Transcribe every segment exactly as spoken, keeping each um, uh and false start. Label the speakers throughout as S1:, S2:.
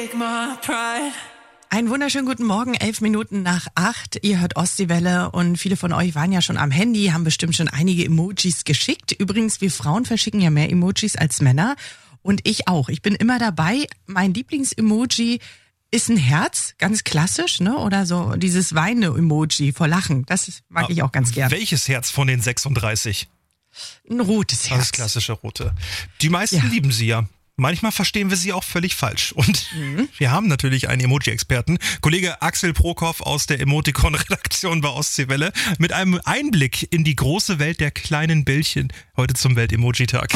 S1: take my pride.
S2: Einen wunderschönen guten Morgen, elf Minuten nach acht. Ihr hört Ostseewelle und viele von euch waren ja schon am Handy, haben bestimmt schon einige Emojis geschickt. Übrigens, wir Frauen verschicken ja mehr Emojis als Männer und ich auch. Ich bin immer dabei. Mein Lieblings-Emoji ist ein Herz, ganz klassisch, ne? Oder so dieses Weine-Emoji vor Lachen. Das mag
S3: Aber
S2: ich auch ganz gern.
S3: Welches Herz von den sechsunddreißig?
S2: Ein rotes Herz.
S3: Das klassische rote. Die meisten
S2: Ja.
S3: lieben sie ja. Manchmal verstehen wir sie auch völlig falsch. Und
S2: Mhm.
S3: wir haben natürlich einen Emoji-Experten, Kollege Axel Prokoff aus der Emoticon-Redaktion bei Ostseewelle, mit einem Einblick in die große Welt der kleinen Bällchen heute zum Welt-Emoji-Tag.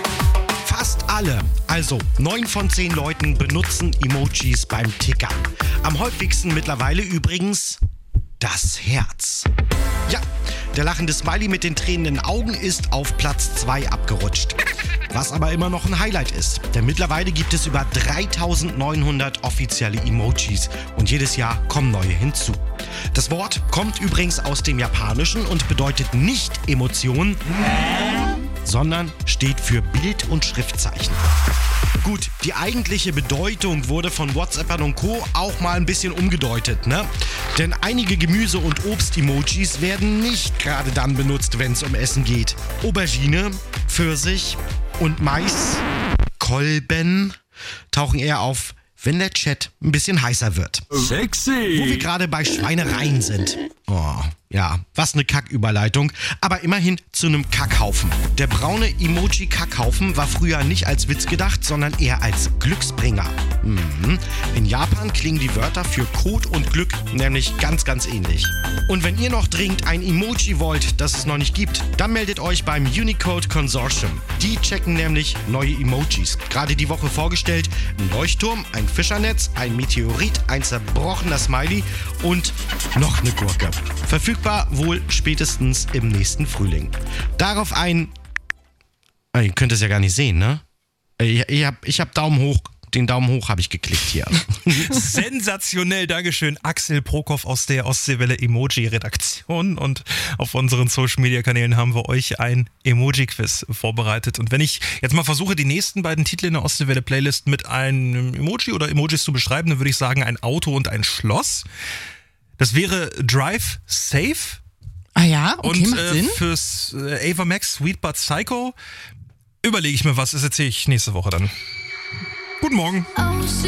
S4: Fast alle, also neun von zehn Leuten benutzen Emojis beim Tickern. Am häufigsten mittlerweile übrigens das Herz. Ja, der lachende Smiley mit den tränenden Augen ist auf Platz zwei abgerutscht. Was aber immer noch ein Highlight ist, denn mittlerweile gibt es über dreitausendneunhundert offizielle Emojis und jedes Jahr kommen neue hinzu. Das Wort kommt übrigens aus dem Japanischen und bedeutet nicht Emotion, sondern steht für Bild- und Schriftzeichen. Gut, die eigentliche Bedeutung wurde von WhatsAppern und Co. auch mal ein bisschen umgedeutet, ne? Denn einige Gemüse- und Obst-Emojis werden nicht gerade dann benutzt, wenn es um Essen geht. Aubergine, Pfirsich und Mais, Kolben tauchen eher auf, wenn der Chat ein bisschen heißer wird.
S1: Sexy.
S4: Wo wir gerade bei Schweinereien sind. Oh, ja, was eine Kacküberleitung. Aber immerhin zu einem Kackhaufen. Der braune Emoji-Kackhaufen war früher nicht als Witz gedacht, sondern eher als Glücksbringer. Mhm. In Japan klingen die Wörter für Kot und Glück nämlich ganz, ganz ähnlich. Und wenn ihr noch dringend ein Emoji wollt, das es noch nicht gibt, dann meldet euch beim Unicode Consortium. Die checken nämlich neue Emojis. Gerade die Woche vorgestellt ein Leuchtturm, ein Fischernetz, ein Meteorit, ein zerbrochener Smiley und noch eine Gurke. Verfügbar wohl spätestens im nächsten Frühling. Darauf ein... Ah, ihr könnt es ja gar nicht sehen, ne? Ich, ich hab, ich hab Daumen hoch. Den Daumen hoch habe ich geklickt hier.
S3: Sensationell, Dankeschön, Axel Prokoff aus der Ostseewelle Emoji-Redaktion. Und auf unseren Social-Media-Kanälen haben wir euch ein Emoji-Quiz vorbereitet. Und wenn ich jetzt mal versuche, die nächsten beiden Titel in der Ostseewelle-Playlist mit einem Emoji oder Emojis zu beschreiben, dann würde ich sagen, ein Auto und ein Schloss. Das wäre Drive Safe.
S2: Ah ja, okay,
S3: Und
S2: macht
S3: äh,
S2: Sinn.
S3: fürs äh, Ava Max Sweet But Psycho überlege ich mir was, das erzähle ich nächste Woche dann. Guten Morgen.